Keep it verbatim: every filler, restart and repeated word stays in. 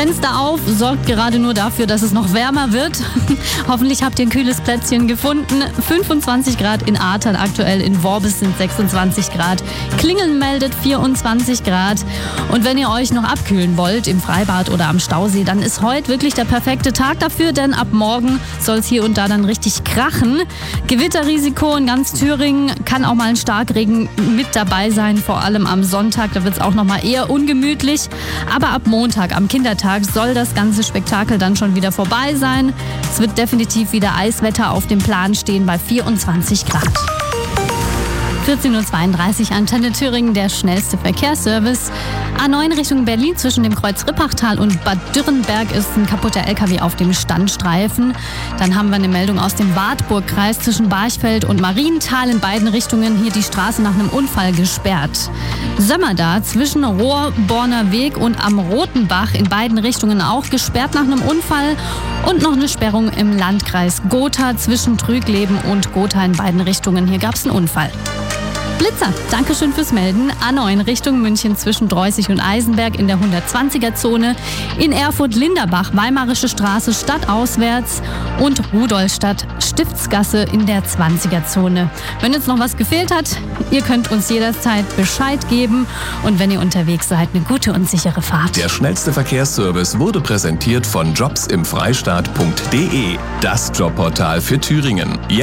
Fenster auf sorgt gerade nur dafür, dass es noch wärmer wird. Hoffentlich habt ihr ein kühles Plätzchen gefunden. fünfundzwanzig Grad in Ahrtal aktuell, in Worbis sind sechsundzwanzig Grad. Klingeln meldet vierundzwanzig Grad. Und wenn ihr euch noch abkühlen wollt im Freibad oder am Stausee, dann ist heute wirklich der perfekte Tag dafür, denn ab morgen soll es hier und da dann richtig krachen. Gewitterrisiko in ganz Thüringen, kann auch mal ein Starkregen mit dabei sein, vor allem am Sonntag, da wird es auch noch mal eher ungemütlich. Aber ab Montag, am Kindertag, soll das ganze Spektakel dann schon wieder vorbei sein. Es wird definitiv wieder Eiswetter auf dem Plan stehen bei vierundzwanzig Grad. vierzehn Uhr zweiunddreißig, Antenne Thüringen, der schnellste Verkehrsservice. A neun Richtung Berlin zwischen dem Kreuz Rippachtal und Bad Dürrenberg ist ein kaputter L K W auf dem Standstreifen. Dann haben wir eine Meldung aus dem Wartburgkreis zwischen Barchfeld und Marienthal, in beiden Richtungen hier die Straße nach einem Unfall gesperrt. Sömmerda zwischen Rohrborner Weg und am Rotenbach, in beiden Richtungen auch gesperrt nach einem Unfall. Und noch eine Sperrung im Landkreis Gotha zwischen Trügleben und Gotha, in beiden Richtungen. Hier gab es einen Unfall. Blitzer, Dankeschön fürs Melden. A neun Richtung München zwischen Dreußig und Eisenberg in der hundertzwanziger-Zone. In Erfurt-Linderbach, Weimarische Straße stadtauswärts und Rudolstadt Stiftsgasse in der zwanziger-Zone. Wenn jetzt noch was gefehlt hat, ihr könnt uns jederzeit Bescheid geben. Und wenn ihr unterwegs seid, eine gute und sichere Fahrt. Der schnellste Verkehrsservice wurde präsentiert von jobs im freistaat punkt de, das Jobportal für Thüringen.